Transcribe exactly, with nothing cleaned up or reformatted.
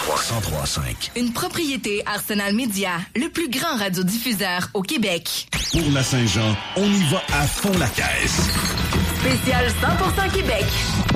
trois cent trois cinq. Une propriété Arsenal Media, le plus grand radiodiffuseur au Québec. Pour la Saint-Jean, on y va à fond la caisse. Spécial cent pour cent Québec.